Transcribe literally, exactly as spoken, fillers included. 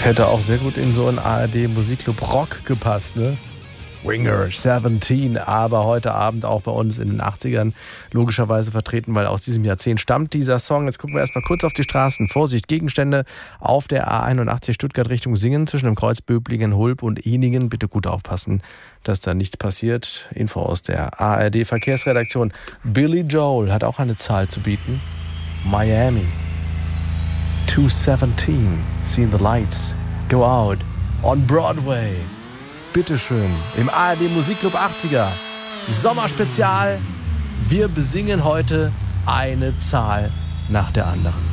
Hätte auch sehr gut in so einen A R D-Musikclub Rock gepasst, ne? Winger siebzehn, aber heute Abend auch bei uns in den achtzigern logischerweise vertreten, weil aus diesem Jahrzehnt stammt dieser Song. Jetzt gucken wir erstmal kurz auf die Straßen. Vorsicht, Gegenstände auf der A einundachtzig Stuttgart Richtung Singen zwischen dem Kreuz Böblingen, Hulb und Eningen. Bitte gut aufpassen, dass da nichts passiert. Info aus der A R D-Verkehrsredaktion. Billy Joel hat auch eine Zahl zu bieten. Miami. two seventeen. Seen the lights go out on Broadway. Bitteschön, im A R D Musikclub achtziger Sommerspezial. Wir besingen heute eine Zahl nach der anderen.